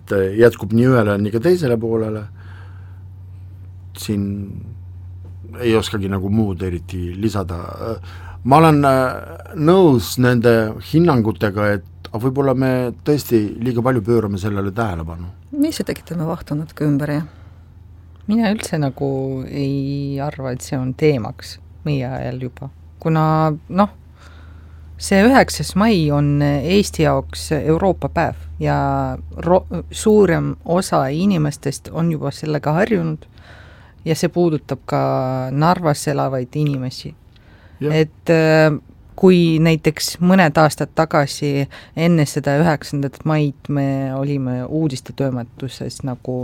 et jätkub nii ühele, nii ka teisele poolele, siin ei oskagi nagu muud eriti lisada. Ma olen nõus nende hinnangutega, et võib-olla me tõesti liiga palju pöörame sellele tähelepanu. Mis see tekitame vahtunud ka ümber, jah? Mina üldse nagu ei arva, et see on teemaks meie ajal juba, kuna see 9. mai on Eesti jaoks Euroopa päev ja suurem osa inimestest on juba sellega harjunud ja see puudutab ka Narvas elavaid inimesi. Ja. Et kui näiteks mõned aastad tagasi enne seda 9. maid me olime uudistetoimetuses nagu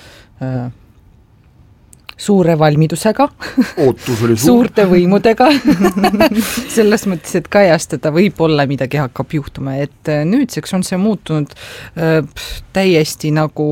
suure valmidusega, ootus oli suurte võimudega, selles mõttes, et kajastada võib-olla midagi hakkab juhtuma, et nüüdseks on see muutunud täiesti nagu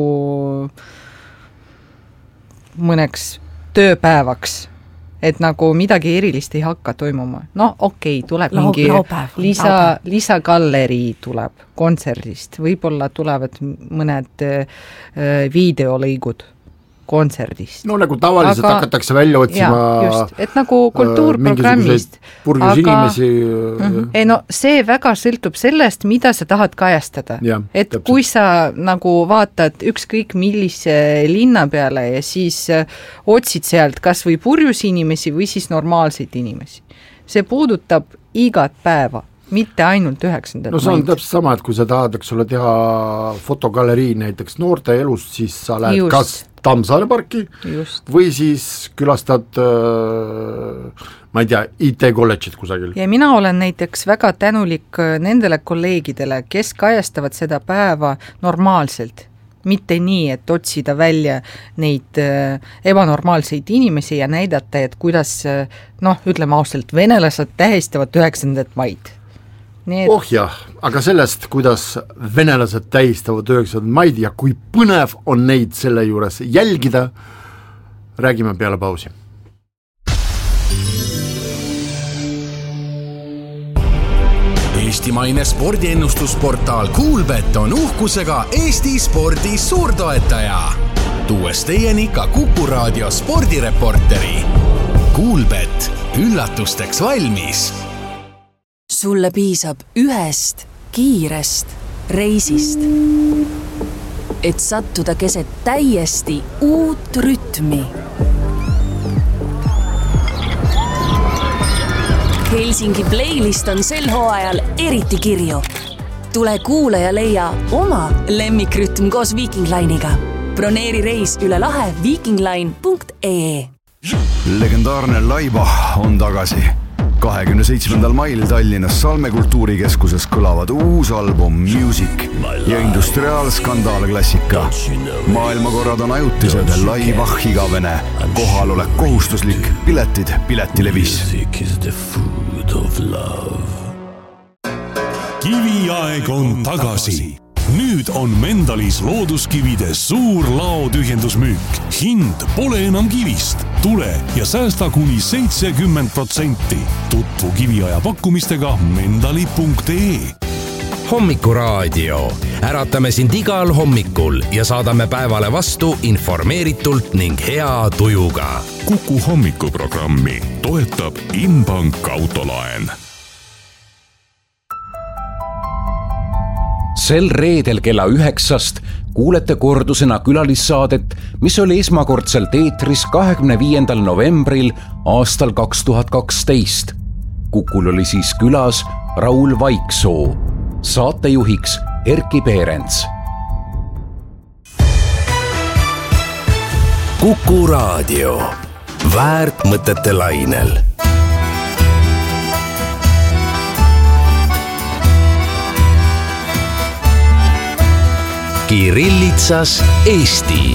mõneks tööpäevaks, et nagu midagi erilist ei hakka toimuma. Tuleb mingi lisagallerii tuleb kontserdist, võib-olla tulevad mõned videolõigud kontserdist. Nagu tavaliselt hakatakse välja otsima just, et nagu kultuurprogrammist. Purjus inimesi. See väga sõltub sellest, mida sa tahad kajastada. Et täpselt. Kui sa nagu vaatad ükskõik millise linna peale ja siis otsid sealt kas või purjus inimesi või siis normaalseid inimesi. See puudutab igat päeva, mitte ainult 9. See on täpselt sama, et kui sa tahad, teha fotogalerii näiteks noorte elust, siis sa lähed kas Tammsaare parki või siis külastad, ma ei tea, IT-kolledžit kusagil. Ja mina olen näiteks väga tänulik nendele kolleegidele, kes kajastavad seda päeva normaalselt. Mitte nii, et otsida välja neid ebanormaalseid inimesi ja näidata, et kuidas, ütleme ausalt, venelased tähistavad 9. maid. Jah, aga sellest, kuidas venelased tähistavad 9. maid ja kui põnev on neid selle juures jälgida, räägime peale pausi. Eestimaine spordiennustusportaal Kuulbet on uhkusega Eesti spordi suurtoetaja. Tuues teieni ka Kuku Raadio spordireporteri. Kuulbet, üllatusteks valmis. Sulle piisab ühest kiirest reisist, et sattuda keset täiesti uut rütmi. Helsingi playlist on sel hooajal eriti kirju. Tule kuula ja leia oma lemmikrütm koos Viking Line'iga. Broneeri reis üle lahe vikingline.ee. Legendaarne Laibach on tagasi. 27. mail Tallinnas Salme kultuurikeskuses kõlavad uus album Music ja industriaalskandaalklassika. Maailmakorrad on ajutised, Laibach igavene, kohalolek kohustuslik, piletid Piletilevis. Kiviaeg on tagasi. Nüüd on Mendalis looduskivide suur laotühjendusmüük. Hind pole enam kivist. Tule ja säästa kuni 70%. Tutvu kiviaja pakkumistega mendali.ee. Hommikuraadio. Äratame sind igal hommikul ja saadame päevale vastu informeeritult ning hea tujuga. Kuku hommikuprogrammi toetab Inbank autolaen. Sel reedel kella 9 kuulete kordusena külalissaadet, mis oli esmakordselt eetris 25. novembril aastal 2012. Kukul oli siis külas Raul Vaiksoo, saatejuhiks Erki Peerents. Kuku Raadio. Väärt mõtete lainel. Kirillitsas Eesti.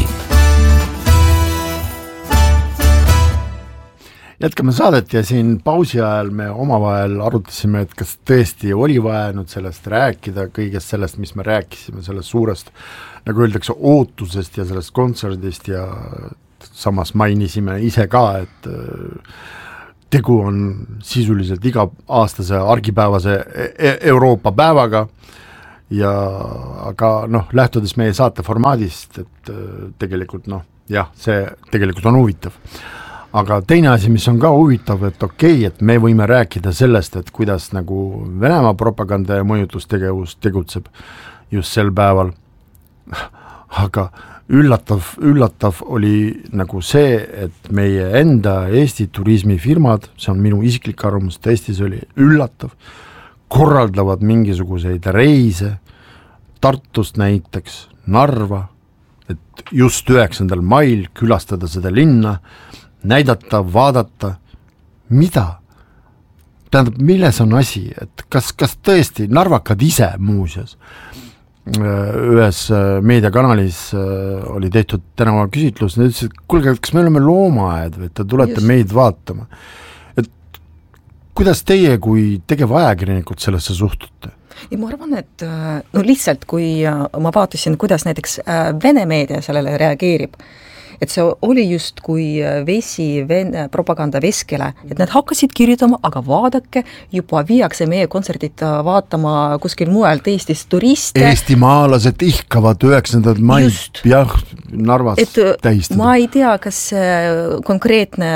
Jätkame saadet ja siin pausi ajal me omavahel arutasime, et kas tõesti oli vaja nüüd sellest rääkida, kõigest sellest, mis me rääkisime, sellest suurest, nagu öeldakse, ootusest ja sellest kontserdist ja samas mainisime ise ka, et tegu on sisuliselt iga aastase argipäevase Euroopa päevaga ja aga lähtudes meie saate formaadist, et tegelikult jah, see tegelikult on huvitav. Aga teine asi, mis on ka huvitav, et et me võime rääkida sellest, et kuidas nagu Venemaa propaganda ja mõjutustegevus tegutseb just sel päeval, aga üllatav oli nagu see, et meie enda Eesti turismifirmad, see on minu isiklik arvamus, Eestis oli üllatav, korraldavad mingisuguseid reise Tartust näiteks Narva, et just 9. mail külastada seda linna, näidata, vaadata, mida? Tähendab, milles on asi, et kas tõesti narvakad ise muuseas ühes meediakanalis oli tehtud tänava küsitlus, nad ütlesid, et kuulge, kas me oleme loomaaed või te tulete meid vaatama. Et kuidas teie kui tegevajakirjanikud sellesse suhtute? Ja ma arvan, et lihtsalt kui ma vaatasin, kuidas näiteks Vene meedia sellele reageerib, et see oli just kui vesi Vene propaganda veskele, et nad hakkasid kirjutama, aga vaadake, juba viiakse meie kontserdit vaatama kuskil mujalt Eestis turiste. Eestimaalased ihkavad 9. mail jah, Narvas tähistada. Ma ei tea, kas konkreetne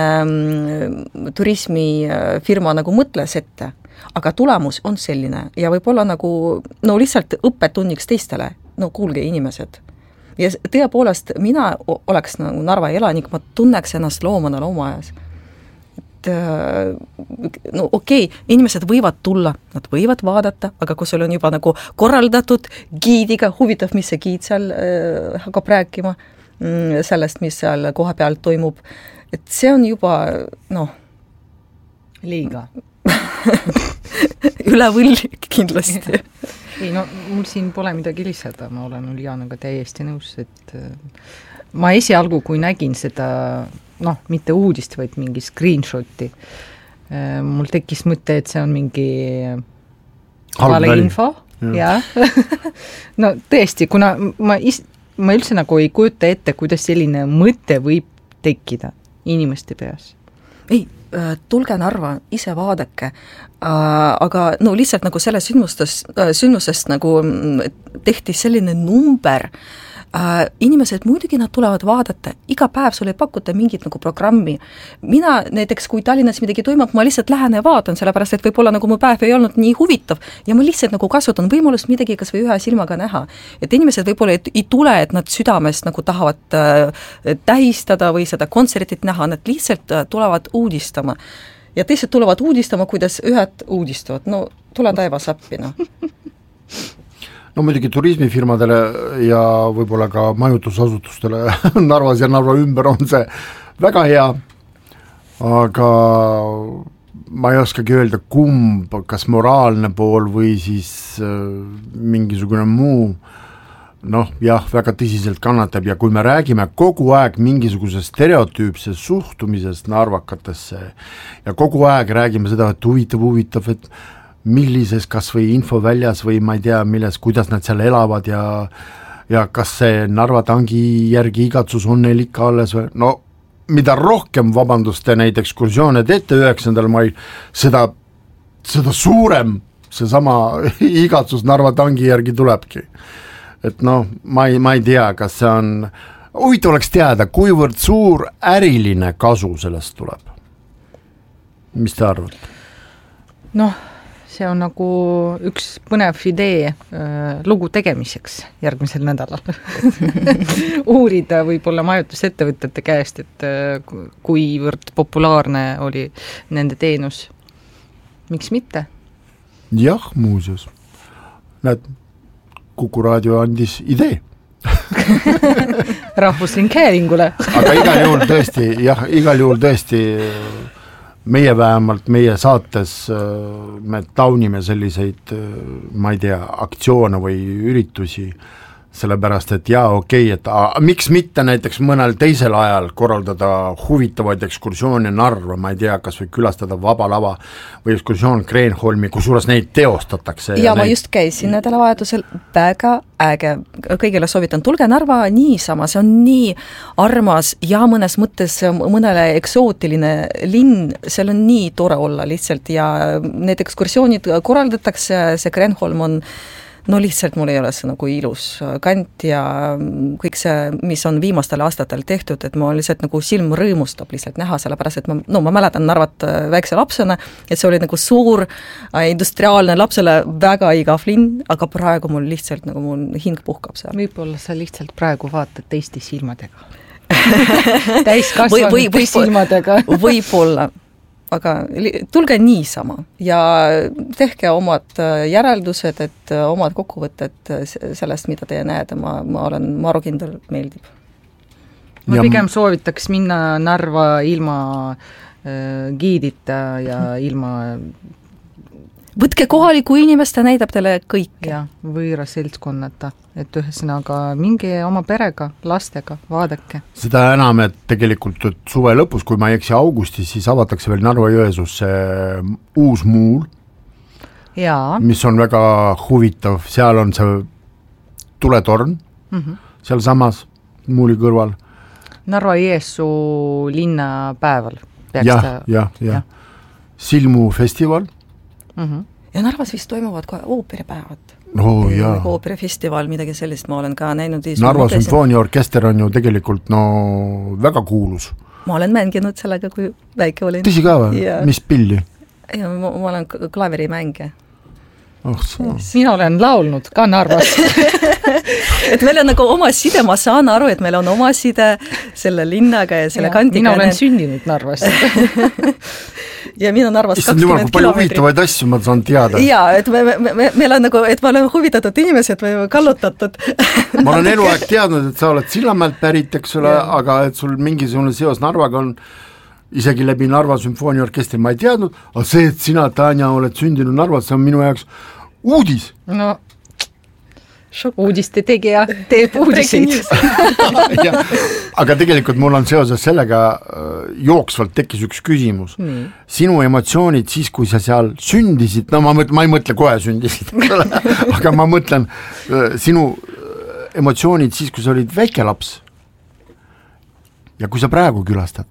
turismifirma nagu mõtles ette, aga tulemus on selline ja võib-olla nagu, lihtsalt õppetunniks teistele, kuulge inimesed. Ja tõepoolest, mina oleks nagu Narva elanik, ma tunneks ennast loomana loomaaias. Et inimesed võivad tulla, nad võivad vaadata, aga kui sul on juba nagu korraldatud giidiga, huvitav, mis see giid seal hakkab rääkima sellest, mis seal koha peal toimub, et see on juba liiga üle võlli kindlasti. Ei, mul siin pole midagi lisada, ma olen Uljanaga täiesti nõus, et ma esialgu, kui nägin seda, mitte uudist, vaid mingi screenshoti, mul tekkis mõte, et see on mingi valeinfo, jah. Tõesti, kuna ma üldse nagu ei kujuta ette, kuidas selline mõte võib tekkida inimeste peas. Ei, tulge Narva, ise vaadake, aga lihtsalt nagu selle sündmusest nagu tehti selline number, inimesed muidugi nad tulevad vaadata, iga päev sulle ei pakuta mingit nagu programmi. Mina näiteks, kui Tallinnas midagi toimub, ma lihtsalt lähen ja vaatan, sellepärast, et võib-olla nagu mu päev ei olnud nii huvitav ja ma lihtsalt nagu kasutan võimalust midagi kas või ühe silmaga näha. Et inimesed võib-olla ei tule, et nad südamest nagu tahavad tähistada või seda kontsertit näha, nad lihtsalt tulevad uudistama. Ja teised tulevad uudistama, kuidas ühed uudistavad. Tule taevas appi, muidugi turismifirmadele ja võib-olla ka majutusasutustele Narvas ja Narva ümber on see väga hea, aga ma ei oskagi öelda, kumb, kas moraalne pool või siis mingisugune muu, väga tõsiselt kannatab ja kui me räägime kogu aeg mingisugusest stereotüüpsest suhtumisest narvakatesse ja kogu aeg räägime seda, et huvitav, et millises kas või infoväljas või ma ei tea, milles, kuidas nad seal elavad ja kas see Narva tangi järgi igatsus on neil ikka alles või, mida rohkem vabandust te neid ekskursioone teete 9. mail, seda suurem seesama igatsus Narva tangi järgi tulebki. Et ma ei tea, kas see on, huvitav oleks teada, kuivõrd suur äriline kasu sellest tuleb. Mis te arvate? See on nagu üks põnev idee lugu tegemiseks järgmisel nädalal. Uurida võib-olla majutusettevõtete käest, et kuivõrd populaarne oli nende teenus. Miks mitte? Jah, muuseas. Näed, Kuku raadio andis idee. Rahvusringhäälingule. Aga igal juhul tõesti meie vähemalt, meie saates me taunime selliseid, ma ei tea, aktsioone või üritusi, sellepärast, et et miks mitte näiteks mõnel teisel ajal korraldada huvitavaid ekskursioone Narva, ma ei tea, kas või külastada Vaba Lava või ekskursioon Kreenholmi, kusjuures neid teostatakse. Ja ma just käisin nädalavahetusel, väga äge, kõigile soovitan, tulge Narva niisama, see on nii armas ja mõnes mõttes mõnele eksootiline linn, seal on nii tore olla lihtsalt ja need ekskursioonid korraldatakse, see Kreenholm on no lihtsalt mul ei ole see nagu ilus kant ja kõik see, mis on viimastel aastatel tehtud, et ma lihtsalt nagu silm rõõmustab lihtsalt näha, sellepärast et ma mäletan Narvat väikse lapsena, et see oli nagu suur industriaalne lapsele väga igav linn, aga praegu mul lihtsalt nagu mul hing puhkab seal. Võib-olla sa lihtsalt praegu vaatad teiste silmadega. Täiskasvanute silmadega. Võib-olla. Aga tulge niisama ja tehke omad järeldused, et omad kokkuvõtted sellest, mida te näete, ma olen marukindel, meeldib. Ma pigem soovitaks minna Narva ilma giidita ja ilma... Võtke kohaliku inimeste, näidab teile kõik. Ja, võõra seltskonnata, et ühesõnaga mingi oma perega, lastega, vaadake. Seda enam, et tegelikult suve lõpus, kui ma ei eksi augustis, siis avatakse veel Narva-Jõesuus uus muul, mis on väga huvitav, seal on see tuletorn, seal samas muuli kõrval. Narva-Jõesuu linnapäeval. Ja. Silmu festival. Ja Narvas vist toimuvad ka ooperipäevad. Ooperifestival, midagi sellist ma olen ka näinud. Narva sümfooniaorkester on ju tegelikult väga kuulus. Ma olen mänginud sellega, kui väike olin. Tõsi ka või? Mis pilli? Ma olen klaverimänge. Mina olen laulnud ka Narvas. Et meil on nagu oma side, ma saan aru, et meil on oma side selle linnaga ja selle kantiga. Mina olen sündinud Narvas. Ja mina Narvas 20 kilomeetrit. Palju huvitavaid asju ma saan teada. Jaa, et meil on nagu, et ma olen huvitatud inimesed või kallutatud. Ma olen eluaeg teadnud, et sa oled Sillamäelt pärit, eks ole, aga et sul mingisugune seos Narvaga on isegi läbi Narva sümfooniaorkestri ma ei teadnud, aga see, et sina, Tanja, oled sündinud Narvas, see on minu jaoks uudis. No, uudiste tegija teeb uudiseid. Aga tegelikult mul on seoses sellega jooksvalt tekkis üks küsimus. Sinu emotsioonid siis, kui sa seal sündisid, ma ei mõtle kohe sündisid, aga ma mõtlen sinu emotsioonid siis, kui sa olid väike laps ja kui sa praegu külastad.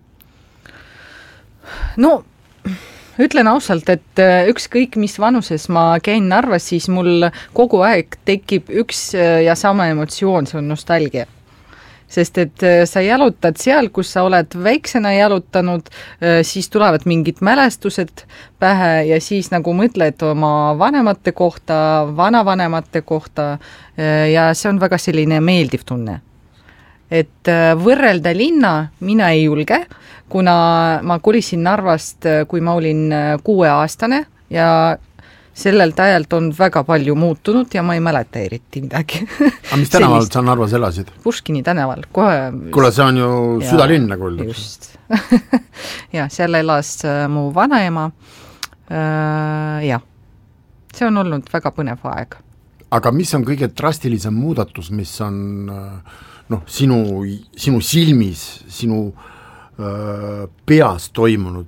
No, ütlen ausalt, et ükskõik mis vanuses ma käin Narvas, siis mul kogu aeg tekib üks ja sama emotsioon, see on nostalgia. Sest et sa jalutad seal, kus sa oled väiksena jalutanud, siis tulevad mingid mälestused pähe ja siis nagu mõtled oma vanemate kohta, vanavanemate kohta ja see on väga selline meeldiv tunne. Et võrrelda linna mina ei julge, kuna ma kolisin Narvast, kui ma olin 6-aastane ja sellelt ajalt on väga palju muutunud ja ma ei mäleta eriti midagi. Aga mis tänaval sa Narvas elasid? Puškini tänaval. Kuule, see on ju südalinn, nagu öeldakse. Just. Ja, seal elas mu vanaema. Ja, see on olnud väga põnev aeg. Aga mis on kõige drastilisem muudatus, mis on sinu silmis, sinu peas toimunud?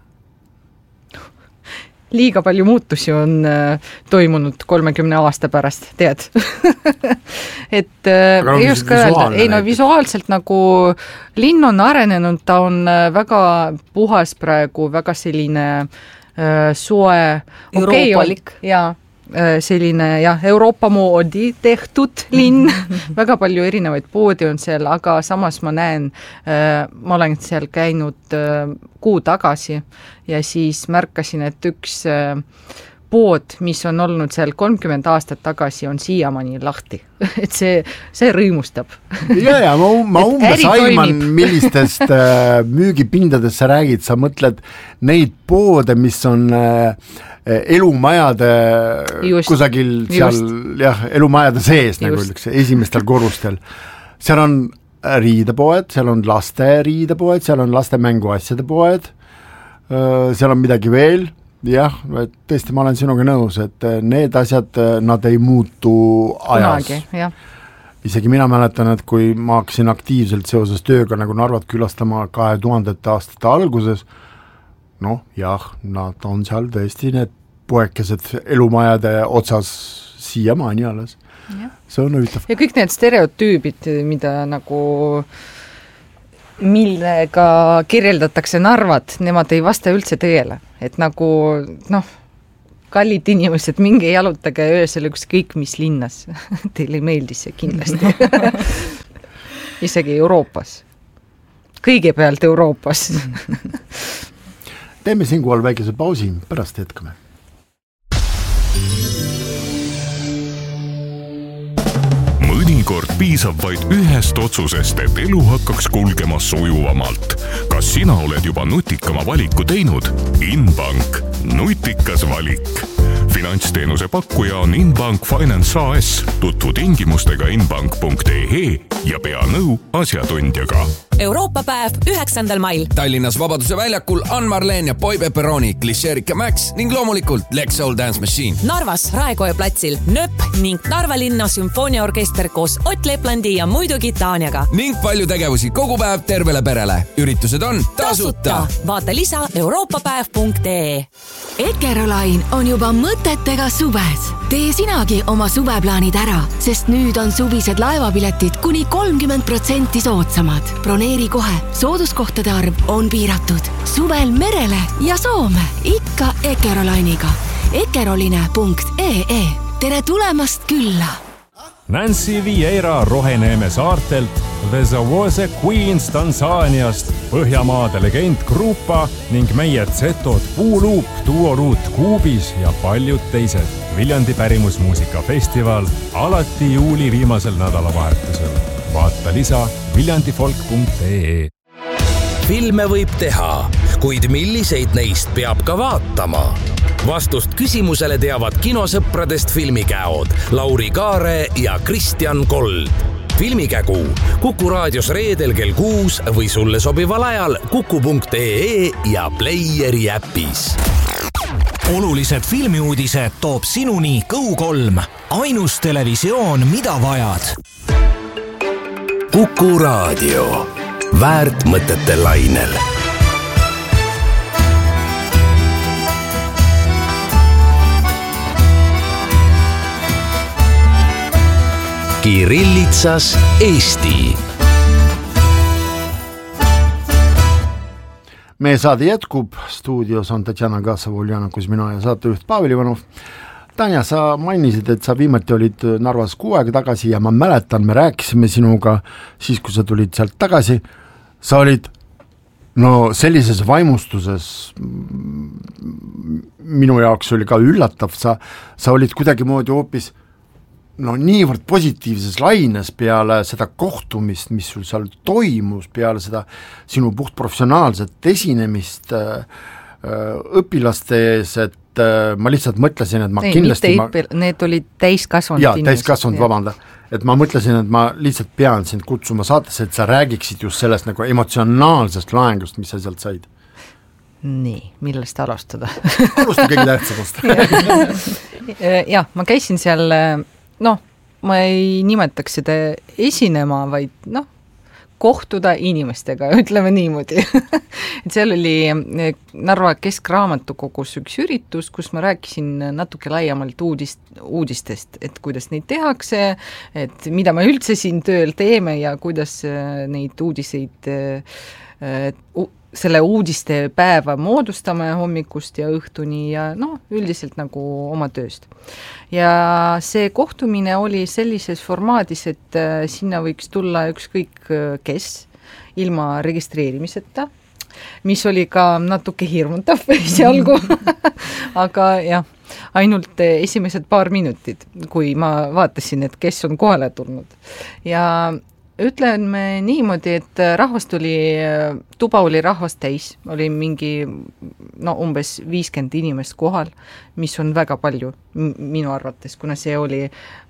Liiga palju muutusi on toimunud 30 aasta pärast, tead. Et ei oska öelda, visuaalselt nagu linn on arenenud, ta on väga puhas praegu, väga selline soe, euroopalik. Selline Euroopa moodi tehtud linn, väga palju erinevaid poodi on seal, aga samas ma näen, ma olen seal käinud kuu tagasi ja siis märkasin, et üks pood, mis on olnud seal 30 aastat tagasi, on siiamaani lahti. Et see rõõmustab. Ja, ma umbes aiman, millistest müügipindadest sa räägid, sa mõtled neid poode, mis on elumajade kusagil seal, elumajade sees, nagu öeldakse, esimestel korrustel. Seal on riidepoed, seal on laste riidepoed, seal on laste mänguasjade poed, seal on midagi veel, tõesti ma olen sinuga nõus, et need asjad, nad ei muutu ajas. Kunagi, Isegi mina mäletan, et kui ma hakkasin aktiivselt seoses tööga nagu Narvat külastama 2000 aastate alguses, nad on seal tõesti need poekesed elumajade otsas siiamaani alles. See on huvitav. Ja kõik need stereotüübid, mida nagu millega kirjeldatakse Narvat, nemad ei vasta üldse tõele. Et nagu, kallid inimesed, minge jalutage öösel ükskõik mis linnas. Teile meeldis see kindlasti. Isegi Euroopas. Kõigepealt Euroopas. Teeme siinkohal väikese pausi, pärast jätkame. Mõnikord piisab vaid ühest otsusest, et elu hakkaks kulgema sujuvamalt. Kas sina oled juba nutikama valiku teinud? Inbank. Nutikas valik. Finantsteenuse pakkuja on Inbank Finance AS. Tutvu tingimustega inbank.ee ja pea nõu asjatundjaga. Euroopa päev 9. mail. Tallinnas Vabaduse väljakul Ann-Marleen ja Boy Pepperoni, Klišerika Max ning loomulikult Lex Soul Dance Machine. Narvas Raekoja platsil Nöp ning Narva linna sümfooniaorkester koos Ott Leplandi ja muidugi Taaniaga. Ning palju tegevusi kogu päev tervele perele. Üritused on tasuta. Vaata lisa euroopapäev.ee. Ekerolain on juba mõtetega suves. Tee sinagi oma suveplaanid ära, sest nüüd on suvised laevapiletid kuni 30% soodsamad. Broneeri kohe, sooduskohtade arv on piiratud. Suvel merele ja Soome, ikka Ekerolainiga. Ekeroline.ee. Tere tulemast külla! Nancy Vieira Roheneeme saartelt, The Zawose Queens Tansaaniast, Põhjamaade legend Grupa ning meie Zetod Puuluup, Duoruut Kuubis ja paljud teised. Viljandi pärimusmuusikafestival alati juuli viimasel nädalavahetusel. Vaata lisa viljandifolk.ee. Filme võib teha, kuid milliseid neist peab ka vaatama? Vastust küsimusele teavad kinosõpradest filmikäod Lauri Kaare ja Kristjan Kold. Filmikägu Kuku raadios reedel kell 6 või sulle sobival ajal kuku.ee ja Playeri äpis. Olulised filmiuudised toob sinuni Go3. Ainus televisioon, mida vajad. Kuku raadio. Väärt mõtete lainel. Kirillitsas Eesti. Meie saade jätkub, stuudios on Tatjana Kassava, Uljana Kuzmina ja saatejuht Pavel Ivanov. Tanja, sa mainisid, et sa viimati olid Narvas 6 aega tagasi ja ma mäletan, me rääkisime sinuga siis, kui sa tulid sealt tagasi, sa olid sellises vaimustuses, minu jaoks oli ka üllatav, sa olid kuidagi moodi hoopis niivõrd positiivses laines peale seda kohtumist, mis sul seal toimus, peale seda sinu puhtprofessionaalset esinemist õpilaste ees, et ma lihtsalt mõtlesin, et ma kindlasti... Need olid täiskasvanud inimesed. Jaa, täiskasvanud, vabanda. Et ma mõtlesin, et ma lihtsalt pean sind kutsuma saatesse, et sa räägiksid just sellest nagu emotsionaalsest laengust, mis sa sealt said. Nii, millest alustada? Alusta kõige tähtsamast. Jah, ma käisin seal... ma ei nimetaks seda esinema, vaid kohtuda inimestega, ütleme niimoodi. Et seal oli Narva Keskraamatukogus üks üritus, kus ma rääkisin natuke laiemalt uudistest, et kuidas neid tehakse, et mida me üldse siin tööl teeme ja kuidas neid uudiseid selle uudiste päeva moodustame hommikust ja õhtuni ja üldiselt nagu oma tööst. Ja see kohtumine oli sellises formaadis, et sinna võiks tulla ükskõik kes ilma registreerimiseta, mis oli ka natuke hirmutav esialgu, aga jah, ainult esimesed paar minutit, kui ma vaatasin, et kes on kohale tulnud. Ja ütleme niimoodi, et tuba oli rahvast täis, oli mingi umbes 50 inimest kohal, mis on väga palju minu arvates, kuna see oli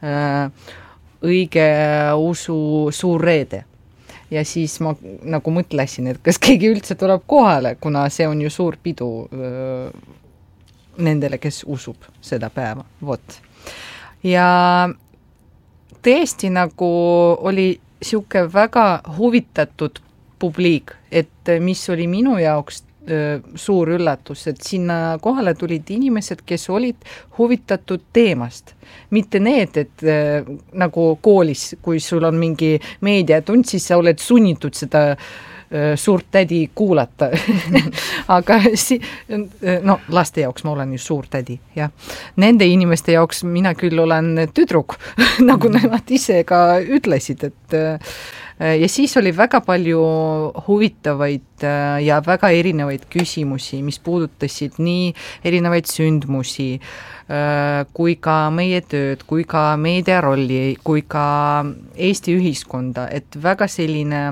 õige usu suur reede. Ja siis ma nagu mõtlesin, et kas keegi üldse tuleb kohale, kuna see on ju suur pidu nendele, kes usub seda päeva. Vot. Ja tõesti nagu oli siuke väga huvitatud publiik, et mis oli minu jaoks suur üllatus, et sinna kohale tulid inimesed, kes olid huvitatud teemast. Mitte need, et nagu koolis, kui sul on mingi meediatund, siis sa oled sunnitud seda suurt tädi kuulata. Aga laste jaoks ma olen ju suur tädi, jah. Nende inimeste jaoks mina küll olen tüdruk, nagu nad ise ka ütlesid, et ja siis oli väga palju huvitavaid ja väga erinevaid küsimusi, mis puudutasid nii erinevaid sündmusi, kui ka meie tööd, kui ka meedia rolli, kui ka Eesti ühiskonda, et väga selline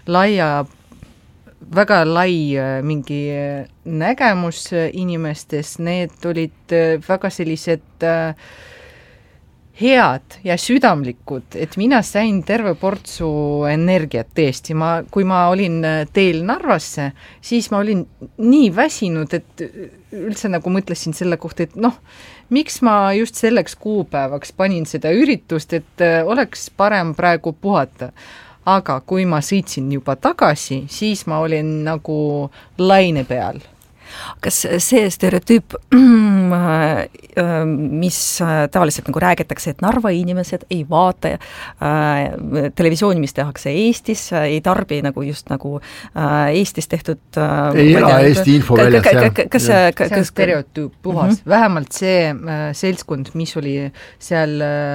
väga lai mingi nägemus inimestes, need olid väga sellised head ja südamlikud, et mina sain terve portsu energiat tõesti. Kui ma olin teel Narvasse, siis ma olin nii väsinud, et üldse nagu mõtlesin selle kohta, et miks ma just selleks kuupäevaks panin seda üritust, et oleks parem praegu puhata. Aga kui ma sõitsin juba tagasi, siis ma olin nagu laine peal. Kas see stereotüüp, mis tavaliselt nagu räägitakse, et Narva inimesed ei vaata televisiooni, mis tehakse Eestis, ei tarbi nagu just nagu Eestis tehtud ei ela Eesti infoväljas. See on stereotüüp puhas. Vähemalt see seltskond, mis oli seal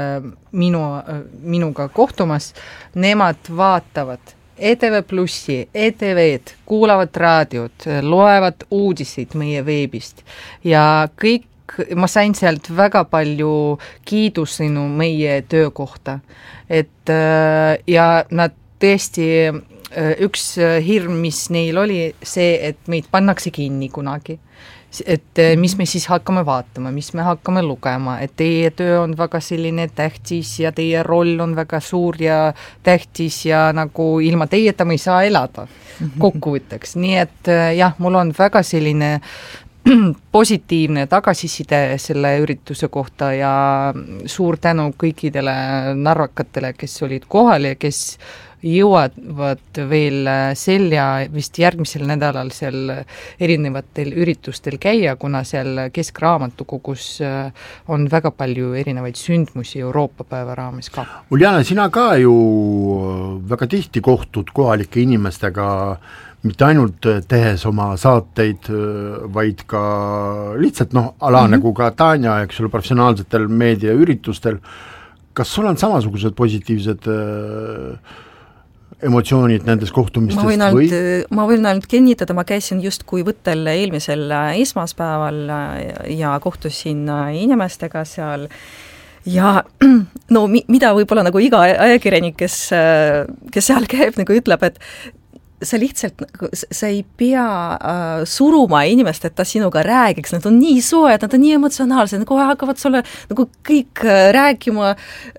minuga kohtumas, nemad vaatavad ETV Plussi, ETV-d, kuulavad raadiot, loevad uudiseid meie veebist ja kõik, ma sain sealt väga palju kiidusõnu meie töö kohta. Et ja nad tõesti, üks hirm, mis neil oli see, et meid pannakse kinni kunagi. Et mis me siis hakkame vaatama, mis me hakkame lugema, et teie töö on väga selline tähtis ja teie roll on väga suur ja tähtis ja nagu ilma teieta me ei saa elada kokkuvõtteks. Nii et jah, mul on väga selline positiivne tagasiside selle ürituse kohta ja suur tänu kõikidele narvakatele, kes olid kohal ja kes jõuavad veel sel ja vist järgmisel nädalal seal erinevatel üritustel käia, kuna seal Keskraamatukogus on väga palju erinevaid sündmusi Euroopa päeva raames ka. Uljana, sina ka ju väga tihti kohtud kohalike inimestega, mitte ainult tehes oma saateid, vaid ka lihtsalt nagu ka Tanja, eks ole, professionaalsetel meediaüritustel. Kas sul on samasugused positiivsed emotsioonid nendes kohtumistest? Ma võin ainult kinnitada, ma käisin just kui võttel eelmisel esmaspäeval ja kohtusin inimestega seal ja mida võib-olla nagu iga ajakirjanik, kes seal käib, nagu ütleb, et sa lihtsalt, sa ei pea suruma inimest, et ta sinuga räägiks, nad on nii soojad, nad on nii emotsionaalsed, kohe hakkavad sulle nagu kõik rääkima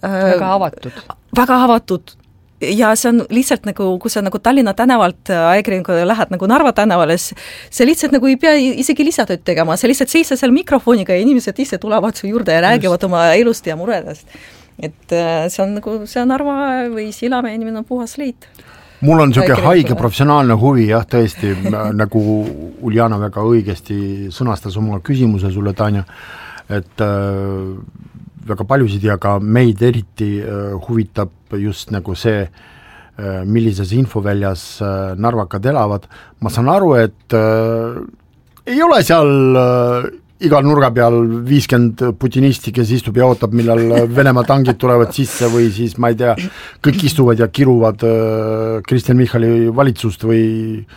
väga avatud. Ja see on lihtsalt nagu, kui sa nagu Tallinna tänavalt ajakirjanikuga lähed nagu Narva tänavale, see lihtsalt nagu ei pea isegi lisatööd tegema, see lihtsalt seisa seal mikrofoniga ja inimesed ise tulevad su juurde ja räägivad oma elust ja muredest. Et see on nagu, see on Narva või Sillamäe inimene on puhas liit. Mul on niisugune haige professionaalne huvi, jah, tõesti, nagu Uljana väga õigesti sõnastas oma küsimuse sulle, Tanja, et väga paljusid ja ka meid eriti huvitab just nagu see, millises infoväljas narvakad elavad. Ma saan aru, et ei ole seal igal nurga peal 50 putinisti, kes istub ja ootab, millal Venemaa tangid tulevad sisse või siis, ma ei tea, kõik istuvad ja kiruvad Kristen Michali valitsust või...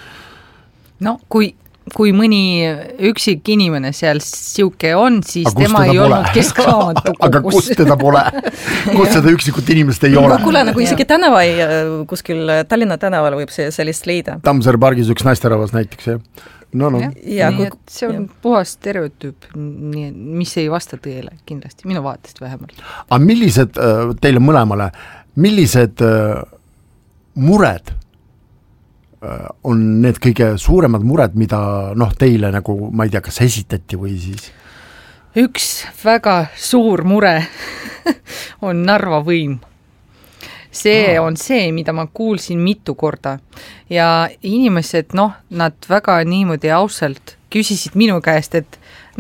Kui mõni üksik inimene seal siuke on, siis tema ei olnud Keskraamatukogus. Aga kust teda pole? Kust seda üksikut inimest ei ole? Kuule, nagu isegi tänava kuskil Tallinna tänaval võib sellist leida. Tammsaare pargis üks naisterahvas näiteks, jah. See on puhas stereotüüp, mis ei vasta tõele kindlasti, minu vaatest vähemalt. Aga millised, teile mõlemale, millised mured on need kõige suuremad mured, mida teile nagu, ma ei tea, kas esitati või siis? Üks väga suur mure on Narva võim. see on see, mida ma kuulsin mitu korda ja inimesed, nad väga niimoodi ausalt küsisid minu käest, et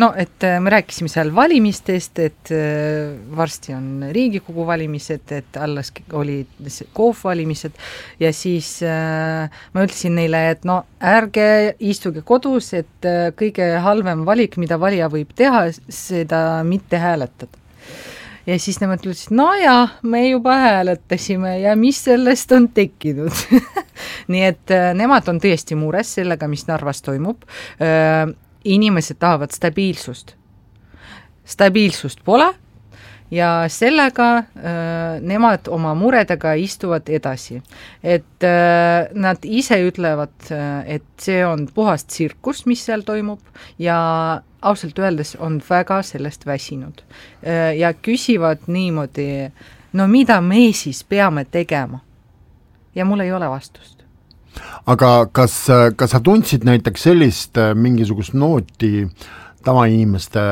me rääkisime seal valimistest, et varsti on Riigikogu valimised, et alles oli KOV-valimised ja siis ma ütlesin neile, et ärge istuge kodus, et kõige halvem valik, mida valija võib teha, seda mitte hääletada. Ja siis nemad ütlesid, me juba hääletasime ja mis sellest on tekkinud. Nii et nemad on tõesti mures sellega, mis Narvas toimub. Inimesed tahavad stabiilsust. Stabiilsust pole ja sellega nemad oma muredega istuvad edasi. Et nad ise ütlevad, et see on puhas tsirkus, mis seal toimub ja ausalt öeldes on väga sellest väsinud. Ja küsivad niimoodi, mida me siis peame tegema? Ja mul ei ole vastust. Aga kas sa tundsid näiteks sellist mingisugust nooti tavainimeste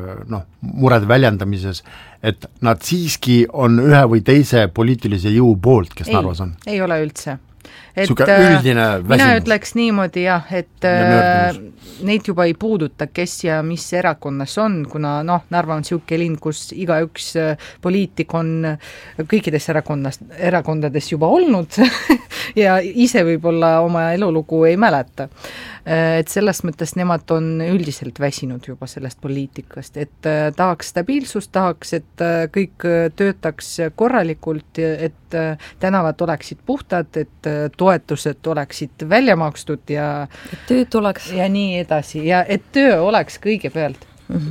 murede väljendamises, et nad siiski on ühe või teise poliitilise jõu poolt, kes Narvas on? Ei ole üldse. Et, üldine väsimus. Mina ütleks niimoodi et neid juba ei puuduta, kes ja mis erakonnas on, kuna Narva on siuke linn, kus igaüks poliitik on kõikides erakondades juba olnud ja ise võib-olla oma elulugu ei mäleta. Et selles mõttes nemad on üldiselt väsinud juba sellest poliitikast, et tahaks stabiilsust, tahaks, et kõik töötaks korralikult, et tänavad oleksid puhtad, et toetused oleksid välja makstud ja tööd oleks ja nii edasi ja et töö oleks kõigepealt.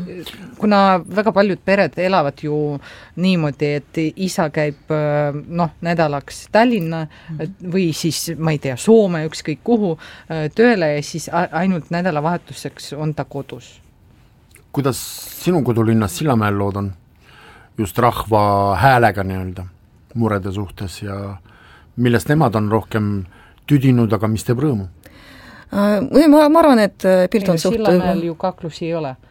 Kuna väga paljud pered elavad ju niimoodi, et isa käib nädalaks Tallinna või siis, ma ei tea, Soome ükskõik kuhu tööle ja siis ainult nädalavahetuseks on ta kodus. Kuidas sinu kodulinnas Sillamäel lood on? Just rahva häälega nii-öelda murede suhtes ja millest nemad on rohkem tüdinud, aga mis teeb rõõmu? Ma arvan, et pilt on suht... Sillamäel ju kaklusi ei ole.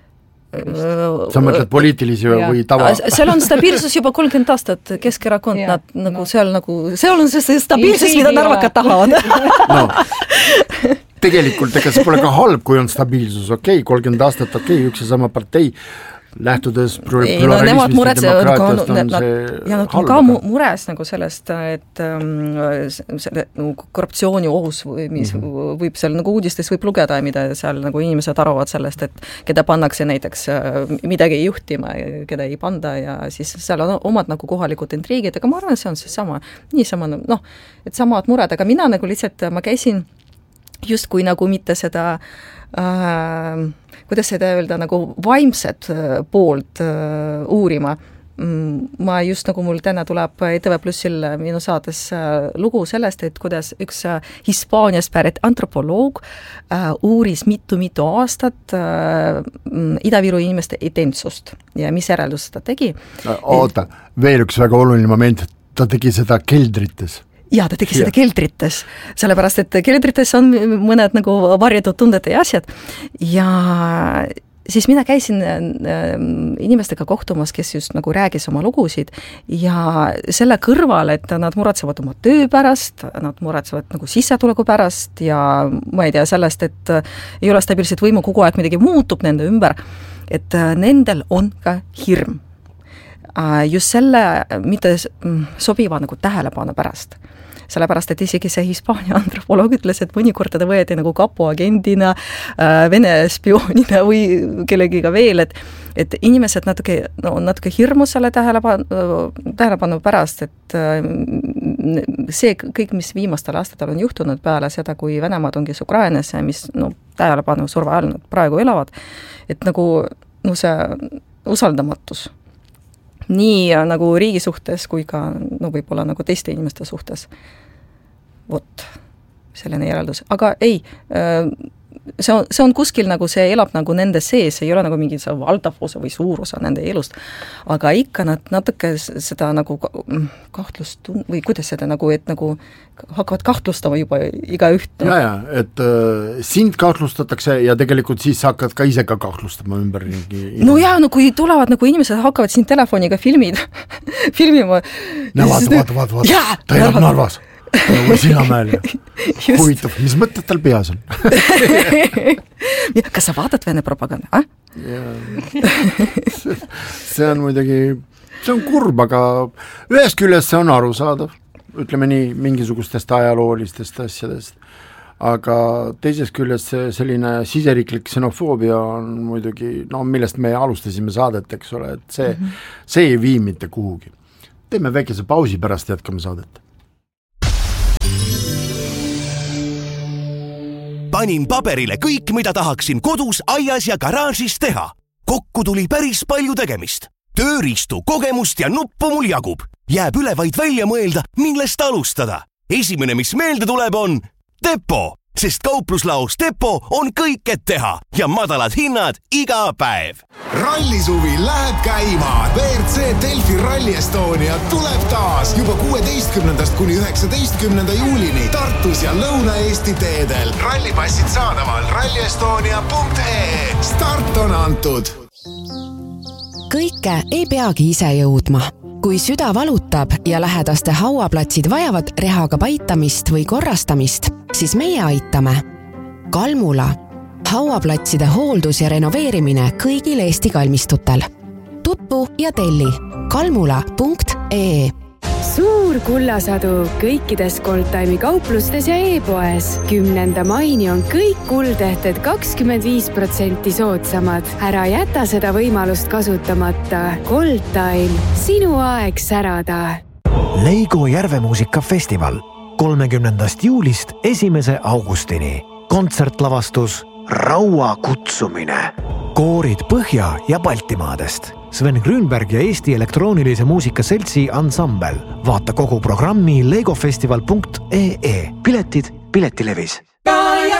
Sa mõtled poliitilisi või tava? Seal on stabiilsus juba 30 aastat, Keskerakond, nad seal on see stabiilsus, mida narvakad tahavad. Tegelikult ega see pole ka halb, kui on stabiilsus, 30 aastat, üks ja sama partei, lähtudes pluralismist ja demokraatiast on see ja halb. Ka mures sellest, et selle korruptsiooni ohus, mis võib seal uudistes võib lugeda, mida seal inimesed arvavad sellest, et keda pannakse näiteks midagi juhtima, keda ei panda ja siis seal on omad kohalikud intriigid, aga ma arvan, see on seesama, niisama, et samad mured, aga mina lihtsalt, ma käisin justkui mitte seda kuidas seda öelda, vaimset poolt uurima. Ma just mul täna tuleb ETV Plussil minu saades lugu sellest, et kuidas üks Hispaanias pärit antropoloog uuris mitu aastat Ida-Viru inimeste identsust ja mis järeldus ta tegi. Oota, veel üks väga oluline moment, ta tegi seda keldrites. Ja ta tegi seda keldrites, sellepärast, et keldrites on mõned varjatud tunded ja asjad ja siis mina käisin inimestega kohtumas, kes just räägis oma lugusid ja selle kõrval, et nad muretsevad oma töö pärast, nad muretsevad sissetuleku pärast ja ma ei tea sellest, et ei ole stabiilset võimu, kogu aeg midagi muutub nende ümber, et nendel on ka hirm. Just selle mitte sobiva tähelepanu pärast. Sellepärast, et isegi see Hispaania antropoloog ütles, et mõnikord ta võeti kapo agendina, Vene spioonina või kellegiga veel, et inimesed natuke hirmus selle tähelepanu pärast, et see kõik, mis viimastel aastatel on juhtunud peale seda, kui Venemaad ongi Ukrainas ja mis tähelepanu surve all nad praegu elavad, et see usaldamatus nii riigi suhtes kui ka võib-olla teiste inimeste suhtes. Selline järeldus. Aga ei, see on kuskil nagu see elab nagu nende sees, ei ole nagu mingi see valdav osa või suur osa nende elust, aga ikka nad natuke seda nagu kahtlust või kuidas seda nagu, et nagu hakkavad kahtlustama juba igaüht. Ja, et sind kahtlustatakse ja tegelikult siis hakkad ka ise ka kahtlustama ümberringi. No jaa, no kui tulevad nagu inimesed hakkavad siin telefoniga filmima. No vaata, ta elab Narvas. Või Sillamäel ja huvitav, mis mõtted tal peas on? Kas sa vaatad Vene propaganda? See on muidugi, see on kurb, aga ühest küljest see on arusaadav, ütleme nii, mingisugustest ajaloolistest asjadest, aga teisest küljest see selline siseriiklik ksenofoobia on muidugi, no millest me alustasime saadet, eks ole, et see ei vii mitte kuhugi. Teeme väikese pausi, pärast jätkame saadet. Panin paberile kõik, mida tahaksin kodus, aias ja garaažis teha. Kokku tuli päris palju tegemist. Tööriistu, kogemust ja nuppu mul jagub. Jääb üle vaid välja mõelda, millest alustada. Esimene, mis meelde tuleb, on Depo, sest kaupluslaos Depo on kõik, et teha ja madalad hinnad iga päev. Rallisuvi läheb käima. WRC Delfi Rally Estonia tuleb taas juba 16. kuni 19. juulini Tartus ja Lõuna-Eesti teedel. Rallipassid saadaval rallyestonia.ee. Start on antud. Kõike ei peagi ise jõudma. Kui süda valutab ja lähedaste hauaplatsid vajavad rehaga paitamist või korrastamist, siis meie aitame. Kalmula. Hauaplatside hooldus ja renoveerimine kõigil Eesti kalmistutel. Tutvu ja telli kalmula.ee. Suur kullasadu kõikides Goldtime'i kauplustes ja e-poes. 10. maini on kõik kuldehted 25% soodsamad. Ära jäta seda võimalust kasutamata. Goldtime, sinu aeg särada. Leigo Järvemuusikafestival 30. juulist 1. augustini. Kontsertlavastus Raua kutsumine. Koorid Põhja- ja Baltimaadest. Sven Grünberg ja Eesti elektroonilise muusika seltsi ansambel. Vaata kogu programmi legofestival.ee. Piletid Piletilevis.